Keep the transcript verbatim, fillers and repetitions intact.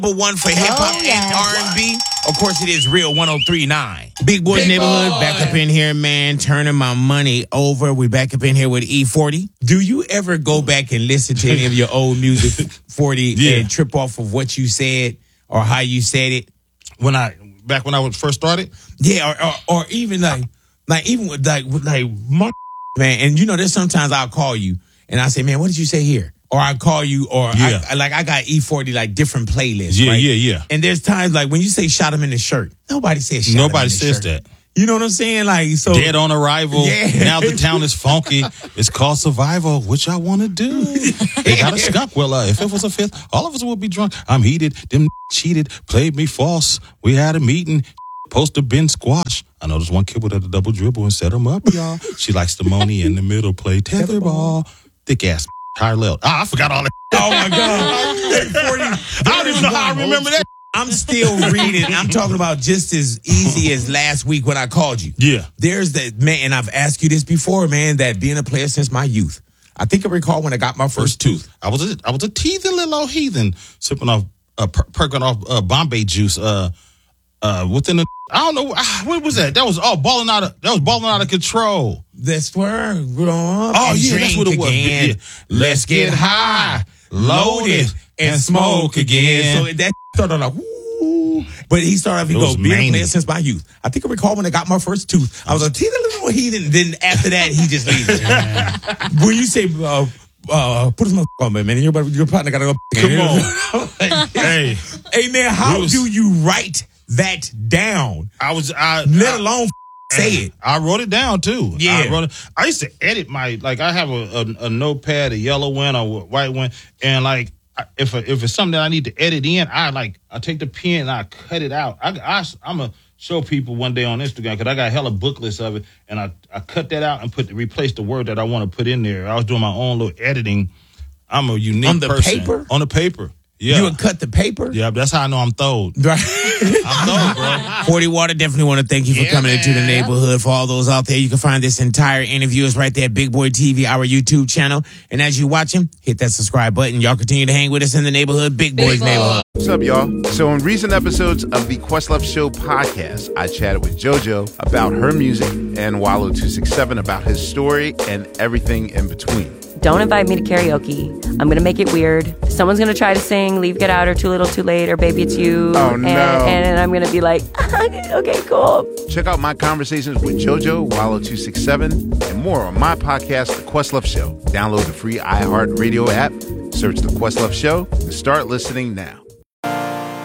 number one for hip hop Oh, yeah. and R and B. Of course, it is Real one oh three point nine. Big Boys Big Neighborhood, Boy. back up in here, man. Turning my money over. We back up in here with E forty. Do you ever go back and listen to any of your old music, forty, Yeah. and trip off of what you said or how you said it? When I back when I was first started, Yeah, or, or, or even like, like even with like, with like, my man. And you know, there's sometimes I'll call you and I say, man, what did you say here? Or I call you, or Yeah. I, like I got E forty like different playlists. Yeah, right? yeah, yeah. And there's times like when you say shot him in the shirt, nobody says shot him in nobody the says shirt. that. You know what I'm saying? Like so. Dead on arrival. Yeah. Now the town is funky. It's called survival. What y'all want to do? They got a skunk. Well, uh, if it was a fifth, all of us would be drunk. I'm heated. Them cheated. Played me false. We had a meeting. Poster bin squash. I know there's one kid with a double dribble and set him up, y'all. She likes the money in the middle. Play tetherball. Thick ass. Higher level. Ah, I forgot all that. Oh my god! I don't even know how I remember that. I'm still reading. I'm talking about just as easy as last week when I called you. Yeah. There's that man, and I've asked you this before, man. That being a player since my youth. I think I recall when I got my first, First tooth. tooth. I was a, I was a teething little old heathen, sipping off, uh, per- perking off uh, Bombay juice. Uh, uh, within the, I don't know, ah, what was that? That was all balling out of, that was balling out of control. That's where grow up. Oh, and yeah, that's drink what it was. again. Yeah. Let's get high, load it, and smoke again. So that started like, woo. But he started off, he It goes, was being a mania. player since my youth. I think I recall when I got my first tooth, I was a teeny little heathen. Then after that, he just leaves it. When you say, uh, uh, put his motherfucker on, man, and your, your partner got to go. Come on. Hey. Hey, man, how It was- do you write that down? I was, I, Let I, alone say it. I wrote it down too. Yeah. I wrote it. I used to edit my, like, I have a, a, a notepad, a yellow one, a white one, and like, I- if a, if it's something that I need to edit in, I like, I take the pen and I cut it out. I, I, I'm going to show people one day on Instagram because I got hella booklets of it, and I, I cut that out and put replace the word that I want to put in there. I was doing my own little editing. I'm a unique On the person. paper? On the paper. Yeah. You would cut the paper? Yeah, that's how I know I'm throwed. Right. I'm throwed, bro. forty Water, definitely want to thank you for Yeah, coming into the man. neighborhood. For all those out there, you can find this entire interview is right there at Big Boy T V, our YouTube channel. And as you watch him, hit that subscribe button. Y'all continue to hang with us in the neighborhood, Big Boy's Boy. neighborhood. What's up, y'all? So in recent episodes of the Questlove Show podcast, I chatted with JoJo about her music and Wallow two six seven about his story and everything in between. Don't invite me to karaoke. I'm going to make it weird. Someone's going to try to sing Leave Get Out or Too Little Too Late or Baby It's You. Oh, and, no. And, I'm going to be like, okay, cool. Check out my conversations with JoJo, Wallow two six seven, and more on my podcast, The Questlove Show. Download the free iHeartRadio app, search The Questlove Show, and start listening now.